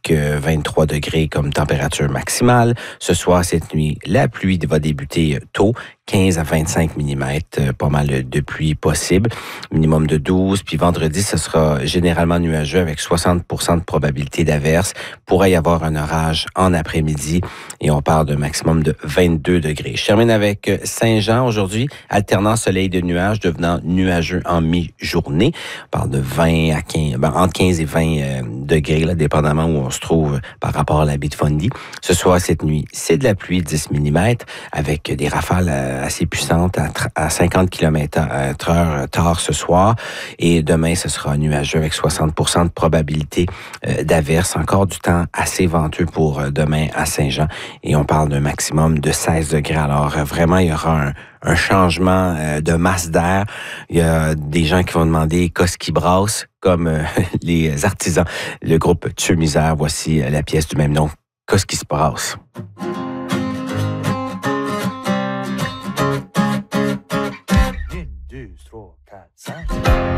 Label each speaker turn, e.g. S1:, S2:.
S1: avec 23 degrés comme température maximale. Ce soir, cette nuit, la pluie va débuter tôt. 15 à 25 mm, pas mal de pluie possible, minimum de 12. Puis vendredi, ce sera généralement nuageux avec 60% de probabilité d'averse. Pourrait y avoir un orage en après-midi et on parle d'un maximum de 22 degrés. Je termine avec Saint-Jean aujourd'hui, alternant soleil de nuages, devenant nuageux en mi-journée. On parle de 20 à 15, entre 15 et 20 degrés, là, dépendamment où on se trouve par rapport à la baie de Fundy. Ce soir, cette nuit, c'est de la pluie, 10 mm, avec des rafales assez puissante à 50 km/h tard ce soir. Et demain, ce sera nuageux avec 60% de probabilité d'averse. Encore du temps assez venteux pour demain à Saint-Jean. Et on parle d'un maximum de 16 degrés. Alors, vraiment, il y aura un changement de masse d'air. Il y a des gens qui vont demander qu'est-ce qui brasse, comme les artisans. Le groupe Tueux Misère, voici la pièce du même nom. Qu'est-ce qui se brasse?